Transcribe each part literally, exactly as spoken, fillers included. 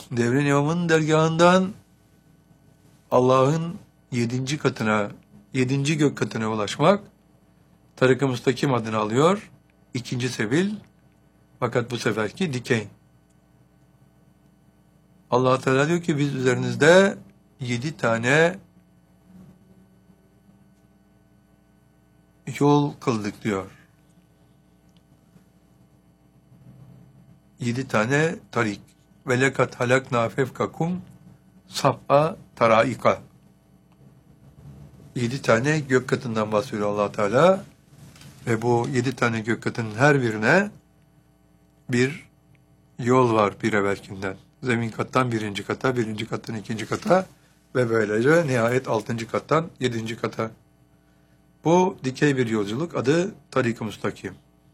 Devrin İmam'ın dergahından Allah'ın yedinci katına, yedinci gök katına ulaşmak, Tarık-ı Müstakim adını alıyor. İkinci sebil, fakat bu seferki dikey. Allah Teala diyor ki biz üzerinizde yedi tane yol kıldık diyor. Yedi tane tarik. Ve lekat halakna fevkakum sab'a taraika. Yedi tane gök katından bahsediyor Allah Teala. Ve bu yedi tane gök katının her birine bir yol var bir evvelkinden. Zemin kattan birinci kata, birinci kattan ikinci kata ve böylece nihayet altıncı kattan yedinci kata. Bu dikey bir yolculuk, adı Tarik-ı Müstakim.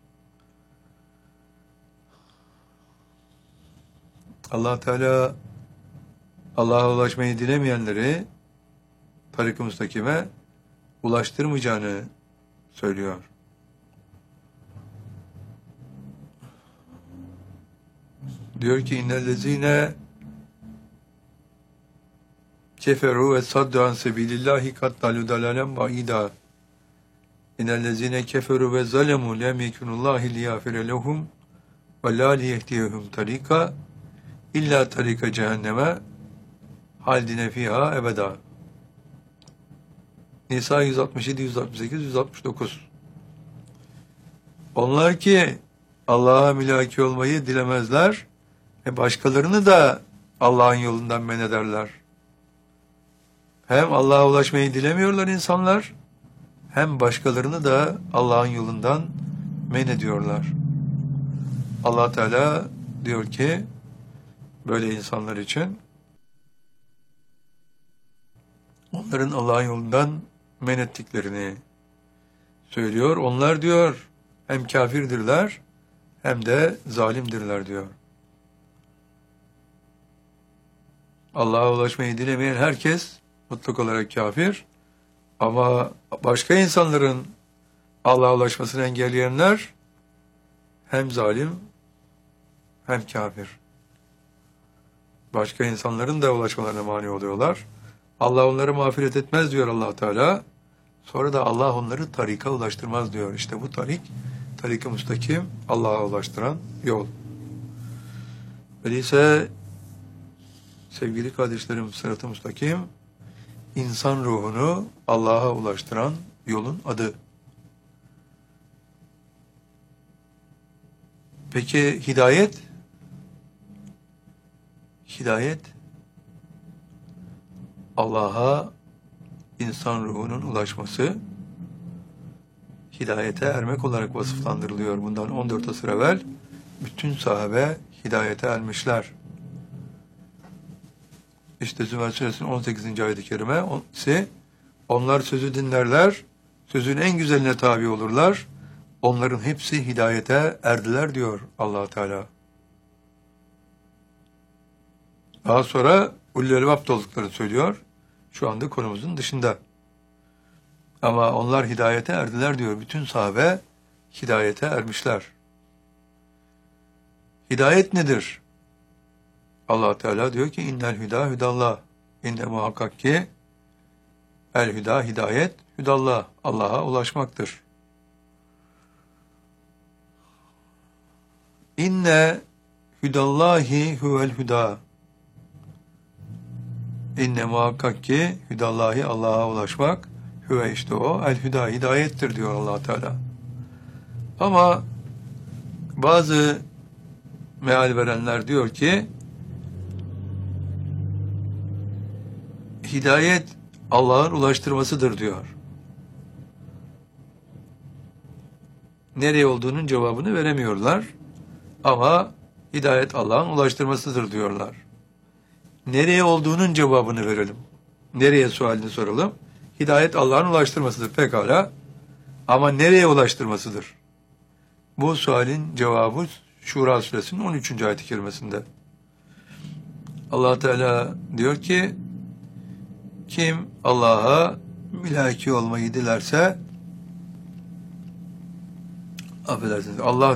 Allah Teala Allah'a ulaşmayı dilemeyenleri Tarik-ı Müstakim'e ulaştırmayacağını söylüyor. Diyor ki innellezine keferu ve saddu an sebilillahi kat dalu dalalen ba'ida. İnnellezine keferu ve zalemu lem yekunullahi liyafire lehum ve la liyehdiyehum tarika illa tarika cehenneme haldine fiha ebeda. Nisa yüz altmış yedi, yüz altmış sekiz, yüz altmış dokuz. Onlar ki Allah'a mülaki olmayı dilemezler ve başkalarını da Allah'ın yolundan men ederler. Hem Allah'a ulaşmayı dilemiyorlar insanlar, hem başkalarını da Allah'ın yolundan men ediyorlar. Allah Teala diyor ki böyle insanlar için onların Allah'ın yolundan men ettiklerini söylüyor. Onlar diyor hem kafirdirler hem de zalimdirler diyor. Allah'a ulaşmayı dilemeyen herkes mutlak olarak kafir, ama başka insanların Allah'a ulaşmasını engelleyenler hem zalim hem kafir. Başka insanların da ulaşmalarına mani oluyorlar. Allah onları mağfiret etmez diyor Allah Teala. Sonra da Allah onları tarika ulaştırmaz diyor. İşte bu tarik, tarik-ı müstakim, Allah'a ulaştıran yol. Öyleyse sevgili kardeşlerim, sırat-ı müstakim, insan ruhunu Allah'a ulaştıran yolun adı. Peki hidayet? Hidayet, Allah'a insan ruhunun ulaşması, hidayete ermek olarak vasıflandırılıyor. Bundan on dört asır evvel bütün sahabe hidayete ermişler. İşte Zümer Suresinin on sekizinci ayet-i kerimesi, onlar sözü dinlerler, sözün en güzeline tabi olurlar, onların hepsi hidayete erdiler diyor Allah Teala. Daha sonra ulul elbab olduklarını söylüyor. Şu anda konumuzun dışında. Ama onlar hidayete erdiler diyor. Bütün sahabe hidayete ermişler. Hidayet nedir? Allah Teala diyor ki innel hüda hüdallah. İnne muhakkak ki el hüda hidayet hüdallah. Allah'a ulaşmaktır. İnne hüdallahi huvel hüda. İnne muhakkak ki hüdallahi, Allah'a ulaşmak, hüve işte o, el hüda, hidayettir diyor Allah Teala. Ama bazı meal verenler diyor ki hidayet Allah'ın ulaştırmasıdır diyor. Nereye olduğunun cevabını veremiyorlar. Ama hidayet Allah'ın ulaştırmasıdır diyorlar. Nereye olduğunun cevabını verelim. Nereye sualini soralım. Hidayet Allah'ın ulaştırmasıdır pekala. Ama nereye ulaştırmasıdır? Bu sualin cevabı Şura Suresinin on üçüncü ayet-i kerimesinde. Allah Teala diyor ki kim Allah'a mülaki olmayı dilerse affedersiniz Allah